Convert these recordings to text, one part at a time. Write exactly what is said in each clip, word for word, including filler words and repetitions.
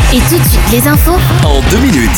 Et tout de suite, les infos en deux minutes.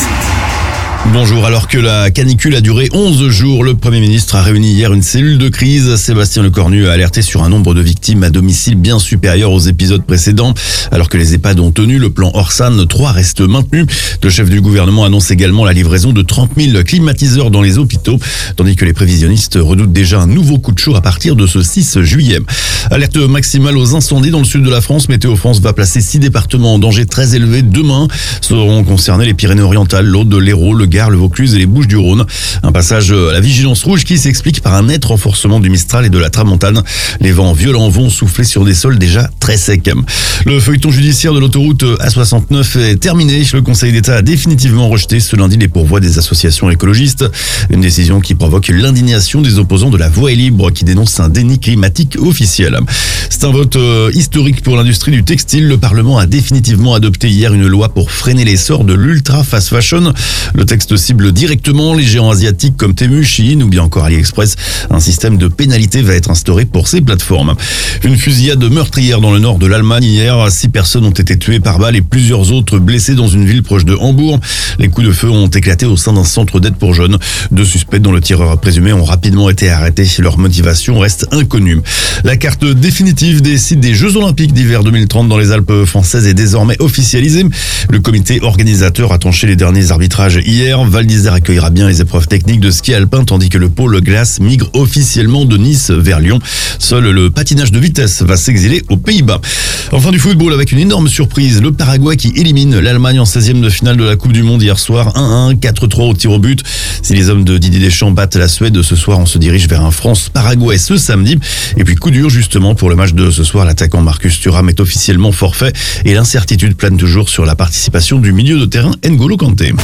Bonjour, alors que la canicule a duré onze jours, le Premier ministre a réuni hier une cellule de crise. Sébastien Lecornu a alerté sur un nombre de victimes à domicile bien supérieur aux épisodes précédents. Alors que les EHPAD ont tenu, le plan Orsan trois reste maintenu. Le chef du gouvernement annonce également la livraison de trente mille climatiseurs dans les hôpitaux, tandis que les prévisionnistes redoutent déjà un nouveau coup de chaud à partir de ce six juillet. Alerte maximale aux incendies dans le sud de la France. Météo France va placer six départements en danger très élevé. Demain seront concernés les Pyrénées-Orientales, l'Aude, l'Hérault, le Gard, le Vaucluse et les Bouches-du-Rhône. Un passage à la vigilance rouge qui s'explique par un net renforcement du Mistral et de la Tramontane. Les vents violents vont souffler sur des sols déjà très secs. Le feuilleton judiciaire de l'autoroute A soixante-neuf est terminé. Le Conseil d'État a définitivement rejeté ce lundi les pourvois des associations écologistes. Une décision qui provoque l'indignation des opposants de la voie est libre qui dénoncent un déni climatique officiel. C'est un vote historique pour l'industrie du textile. Le Parlement a définitivement adopté hier une loi pour freiner l'essor de l'ultra fast fashion. Le texte cible directement les géants asiatiques comme Temu, Shein ou bien encore AliExpress. Un système de pénalité va être instauré pour ces plateformes. Une fusillade meurtrière dans le nord de l'Allemagne hier. Six personnes ont été tuées par balle et plusieurs autres blessées dans une ville proche de Hambourg. Les coups de feu ont éclaté au sein d'un centre d'aide pour jeunes. Deux suspects dont le tireur présumé ont rapidement été arrêtés. Leur motivation reste inconnue. La carte définitive des sites des Jeux Olympiques d'hiver deux mille trente dans les Alpes françaises est désormais officialisée. Le comité organisateur a tranché les derniers arbitrages hier. Val d'Isère accueillera bien les épreuves techniques de ski alpin tandis que le pôle glace migre officiellement de Nice vers Lyon. Seul le patinage de vitesse va s'exiler aux Pays-Bas. Enfin du football avec une énorme surprise. Le Paraguay qui élimine l'Allemagne en seizième de finale de la Coupe du Monde hier soir. un un, quatre trois au tir au but. Si les hommes de Didier Deschamps battent la Suède ce soir, on se dirige vers un France-Paraguay ce samedi. Et puis coup dur justement pour le match de ce soir. L'attaquant Marcus Thuram est officiellement forfait et l'incertitude plane toujours sur la participation du milieu de terrain N'Golo Kanté.